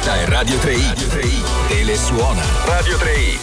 Questa è Radio 3i. Telesuona. Radio 3i.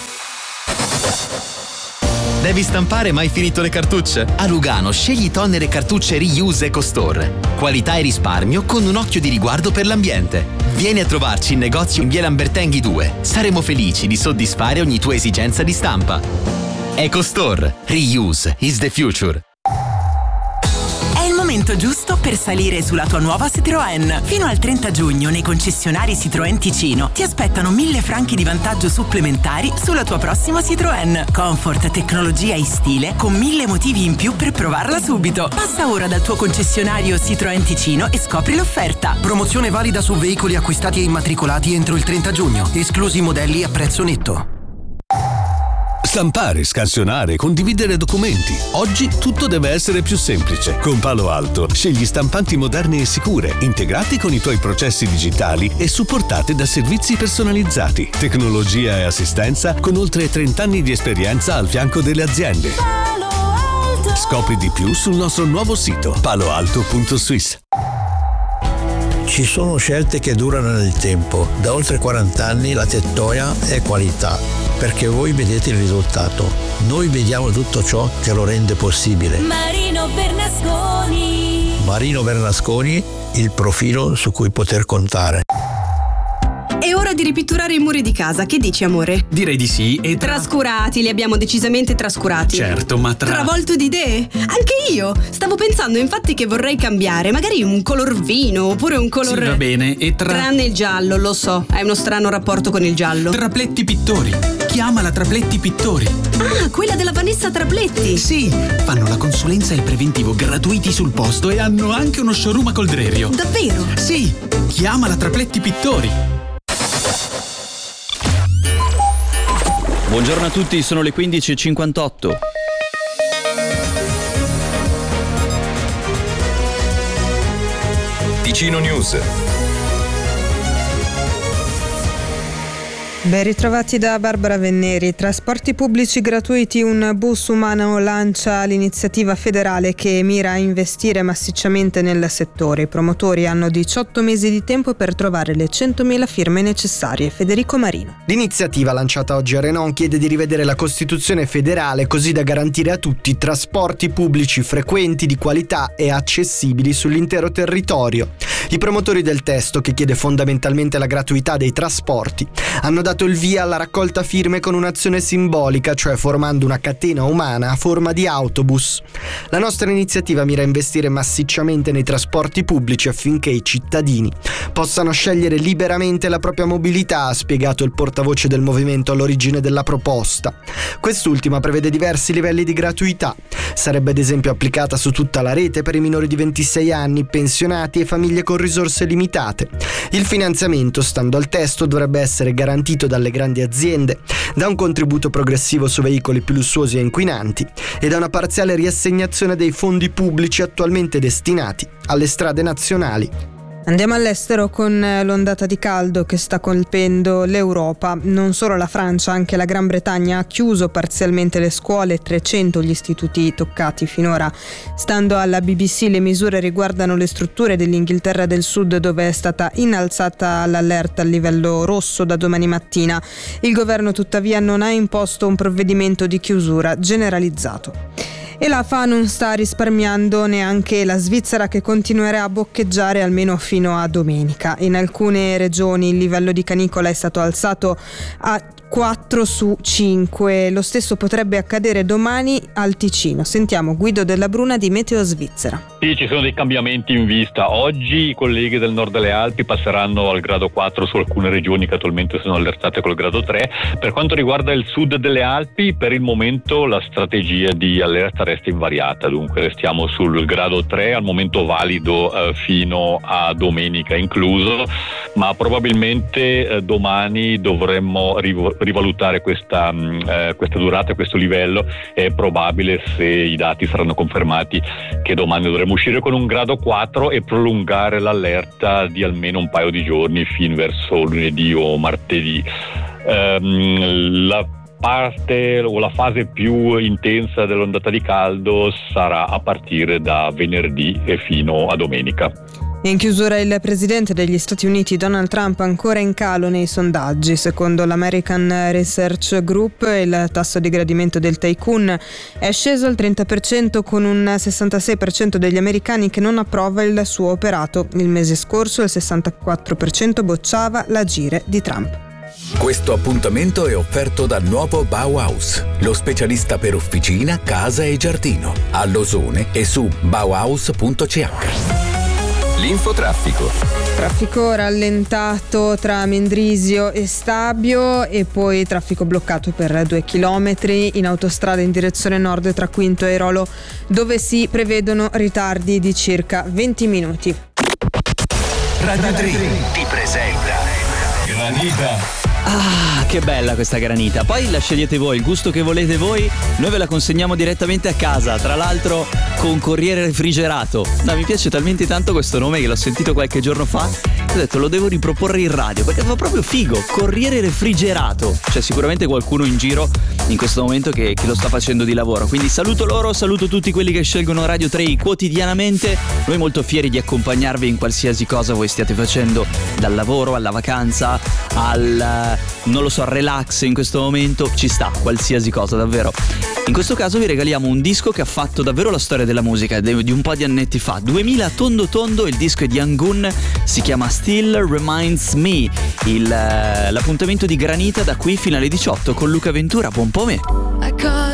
Devi stampare mai finito le cartucce? A Lugano scegli tonere cartucce Reuse EcoStore. Qualità e risparmio con un occhio di riguardo per l'ambiente. Vieni a trovarci in negozio in via Lambertenghi 2. Saremo felici di soddisfare ogni tua esigenza di stampa. EcoStore. Reuse is the future. È il momento giusto per salire sulla tua nuova Citroën. Fino al 30 giugno nei concessionari Citroën Ticino ti aspettano 1.000 franchi di vantaggio supplementari sulla tua prossima Citroën. Comfort, tecnologia e stile con 1.000 motivi in più per provarla subito. Passa ora dal tuo concessionario Citroën Ticino e scopri l'offerta. Promozione valida su veicoli acquistati e immatricolati entro il 30 giugno, esclusi i modelli a prezzo netto. Stampare, scansionare, condividere documenti. Oggi tutto deve essere più semplice. Con Palo Alto scegli stampanti moderne e sicure, integrati con i tuoi processi digitali e supportate da servizi personalizzati, tecnologia e assistenza con oltre 30 anni di esperienza al fianco delle aziende. Scopri di più sul nostro nuovo sito paloalto.swiss. Ci sono scelte che durano nel tempo. Da oltre 40 anni la Tettoia è qualità, perché voi vedete il risultato. Noi vediamo tutto ciò che lo rende possibile. Marino Bernasconi, il profilo su cui poter contare. È ora di ripitturare i muri di casa, che dici, amore? Direi di sì. E Trascurati, li abbiamo decisamente trascurati. Certo, ma Travolto di idee? Anche io. Stavo pensando infatti che vorrei cambiare, magari un color vino, oppure un color... Sì, va bene, e Tranne il giallo, lo so, hai uno strano rapporto con il giallo. Trapletti Pittori. Chiamala Trapletti Pittori. Ah, quella della Vanessa Trapletti. Sì, fanno la consulenza e il preventivo gratuiti sul posto e hanno anche uno showroom a Coldrerio. Davvero? Sì, chiamala Trapletti Pittori. Buongiorno a tutti, sono le 15:58. Ticino News. Ben ritrovati da Barbara Venneri. Trasporti pubblici gratuiti, un bus umano lancia l'iniziativa federale che mira a investire massicciamente nel settore. I promotori hanno 18 mesi di tempo per trovare le 100.000 firme necessarie. Federico Marino. L'iniziativa lanciata oggi a Renon chiede di rivedere la Costituzione federale così da garantire a tutti trasporti pubblici frequenti, di qualità e accessibili sull'intero territorio. I promotori del testo, che chiede fondamentalmente la gratuità dei trasporti, hanno dato il via alla raccolta firme con un'azione simbolica, cioè formando una catena umana a forma di autobus. La nostra iniziativa mira a investire massicciamente nei trasporti pubblici affinché i cittadini possano scegliere liberamente la propria mobilità, ha spiegato il portavoce del movimento all'origine della proposta. Quest'ultima prevede diversi livelli di gratuità. Sarebbe ad esempio applicata su tutta la rete per i minori di 26 anni, pensionati e famiglie con risorse limitate. Il finanziamento, stando al testo, dovrebbe essere garantito dalle grandi aziende, da un contributo progressivo su veicoli più lussuosi e inquinanti e da una parziale riassegnazione dei fondi pubblici attualmente destinati alle strade nazionali. Andiamo all'estero con l'ondata di caldo che sta colpendo l'Europa. Non solo la Francia, anche la Gran Bretagna ha chiuso parzialmente le scuole, 300 gli istituti toccati finora. Stando alla BBC, le misure riguardano le strutture dell'Inghilterra del Sud, dove è stata innalzata l'allerta al livello rosso da domani mattina. Il governo tuttavia non ha imposto un provvedimento di chiusura generalizzato. E l'AFA non sta risparmiando neanche la Svizzera, che continuerà a boccheggiare almeno fino a domenica. In alcune regioni il livello di canicola è stato alzato a 4 su 5. Lo stesso potrebbe accadere domani al Ticino. Sentiamo Guido Della Bruna di Meteo Svizzera. Sì, ci sono dei cambiamenti in vista. Oggi i colleghi del nord delle Alpi passeranno al grado 4 su alcune regioni che attualmente sono allertate col grado 3. Per quanto riguarda il sud delle Alpi, per il momento la strategia di allerta resta invariata, dunque restiamo sul grado 3, al momento valido fino a domenica incluso, ma probabilmente domani dovremmo rivalutare questa durata, questo livello. È probabile, se i dati saranno confermati, che domani dovremo uscire con un grado 4 e prolungare l'allerta di almeno un paio di giorni fin verso lunedì o martedì. La parte o la fase più intensa dell'ondata di caldo sarà a partire da venerdì e fino a domenica. In chiusura il presidente degli Stati Uniti Donald Trump ancora in calo nei sondaggi. Secondo l'American Research Group il tasso di gradimento del tycoon è sceso al 30% con un 66% degli americani che non approva il suo operato. Il mese scorso il 64% bocciava l'agire di Trump. Questo appuntamento è offerto dal nuovo Bauhaus, lo specialista per officina, casa e giardino, a Losone e su bauhaus.ch. L'infotraffico. Traffico rallentato tra Mendrisio e Stabio e poi traffico bloccato per 2 chilometri in autostrada in direzione nord tra Quinto e Airolo, dove si prevedono ritardi di circa 20 minuti. Radio 3 ti presenta Granita. Ah, che bella questa granita. Poi la scegliete voi, il gusto che volete voi. Noi ve la consegniamo direttamente a casa, tra l'altro con corriere refrigerato. No, mi piace talmente tanto questo nome che l'ho sentito qualche giorno fa. Ho detto lo devo riproporre in radio perché fa proprio figo, corriere refrigerato. C'è sicuramente qualcuno in giro in questo momento che lo sta facendo di lavoro. Quindi saluto loro, saluto tutti quelli che scelgono Radio 3 quotidianamente. Noi molto fieri di accompagnarvi in qualsiasi cosa voi stiate facendo, dal lavoro alla vacanza al non lo so, relax in questo momento, ci sta, qualsiasi cosa davvero. In questo caso vi regaliamo un disco che ha fatto davvero la storia della musica di un po' di annetti fa, 2000 tondo tondo, il disco è di Angun, si chiama Still Reminds Me. L'appuntamento di Granita da qui fino alle 18 con Luca Ventura, buon pomeriggio.